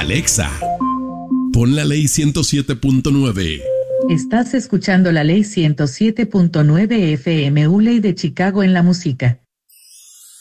Alexa, pon la ley 107.9. Estás escuchando la ley 107.9 FM, ley de Chicago en la música.